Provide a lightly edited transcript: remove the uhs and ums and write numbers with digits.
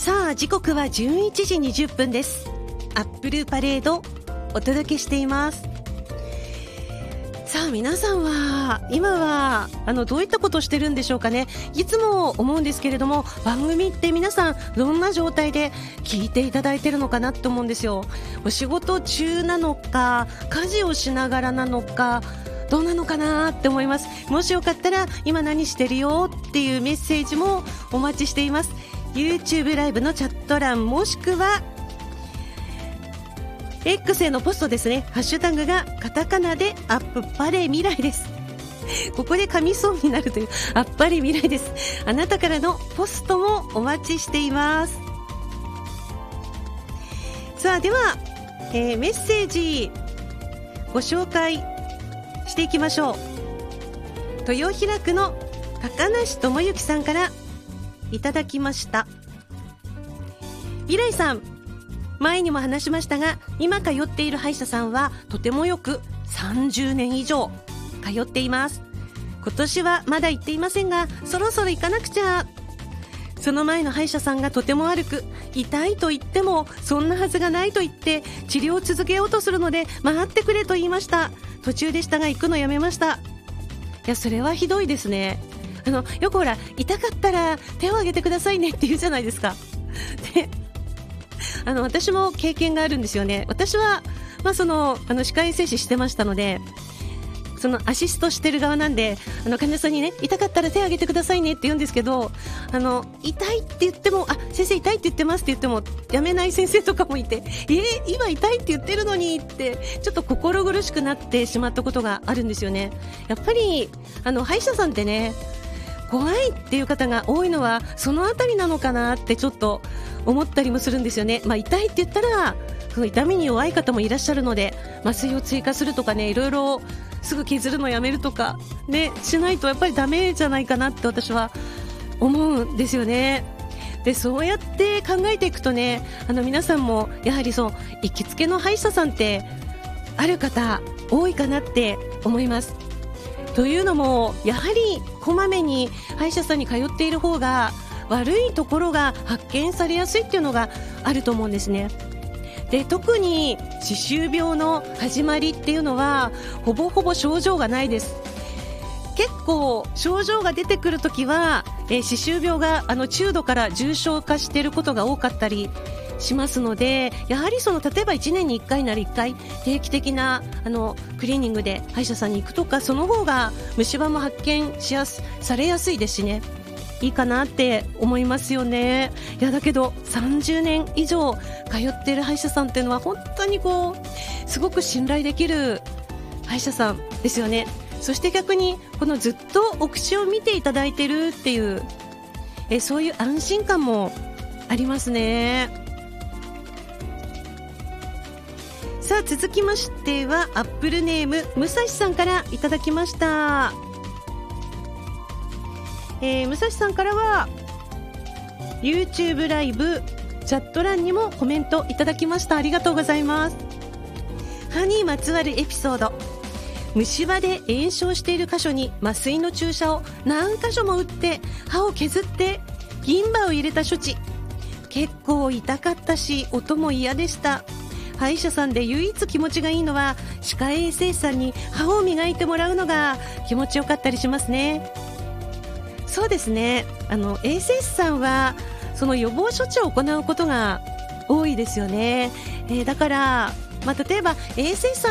さあ時刻は11時20分です。アップルパレードお届けしています。さあ皆さんは今はどういったことをしてるんでしょうかね。いつも思うんですけれども、番組って皆さんどんな状態で聞いていただいてるのかなと思うんですよ。お仕事中なのか、家事をしながらなのか、どうなのかなって思います。もしよかったら今何してるよっていうメッセージもお待ちしています。 YouTube ライブのチャット欄、もしくは X へのポストですね。ハッシュタグがカタカナでアップパレ未来です。ここで噛みそうになるというアッパレ未来です。あなたからのポストもお待ちしています。さあでは、メッセージご紹介していきましょう。豊平区の高梨智之さんからいただきました。未来さん、前にも話しましたが、今通っている歯医者さんはとてもよく30年以上通っています。今年はまだ行っていませんが、そろそろ行かなくちゃ。その前の歯医者さんがとても悪く、痛いと言ってもそんなはずがないと言って治療を続けようとするので、待ってくれと言いました。途中でしたが行くのやめました。いや、それはひどいですね。よくほら、痛かったら手を挙げてくださいねって言うじゃないですか。で、私も経験があるんですよね。私は、歯科衛生士してましたので、そのアシストしてる側なんで、患者さんにね、痛かったら手を挙げてくださいねって言うんですけど、痛いって言っても、先生痛いって言ってますって言ってもやめない先生とかもいて、今痛いって言ってるのにってちょっと心苦しくなってしまったことがあるんですよね。やっぱり歯医者さんってね、怖いっていう方が多いのはそのあたりなのかなってちょっと思ったりもするんですよね。痛いって言ったらその痛みに弱い方もいらっしゃるので、麻酔を追加するとかね、いろいろすぐ削るのやめるとかね、しないとやっぱりダメじゃないかなって私は思うんですよね。で、そうやって考えていくとね、皆さんもやはりそう行きつけの歯医者さんってある方多いかなって思います。というのも、やはりこまめに歯医者さんに通っている方が悪いところが発見されやすいっていうのがあると思うんですね。で、特に歯周病の始まりっていうのはほぼほぼ症状がないです。結構症状が出てくるときは、歯周病が中度から重症化していることが多かったりしますので、やはり例えば1年に1回なら1回定期的なクリーニングで歯医者さんに行くとか、その方が虫歯も発見されやすいですしね、いいかなって思いますよね。いや、だけど30年以上通っている歯医者さんっていうのは本当にすごく信頼できる歯医者さんですよね。そして逆にずっとお口を見ていただいてるっていう、そういう安心感もありますね。さあ続きましてはアップルネーム武蔵さんからいただきました。武蔵さんからは YouTube ライブチャット欄にもコメントいただきました。ありがとうございます。歯にまつわるエピソード。虫歯で炎症している箇所に麻酔の注射を何箇所も打って歯を削って銀歯を入れた処置。結構痛かったし音も嫌でした。歯医者さんで唯一気持ちがいいのは歯科衛生士さんに歯を磨いてもらうのが気持ちよかったりしますね。そうですね、衛生士さんはその予防処置を行うことが多いですよね。だから、例えば衛生士さん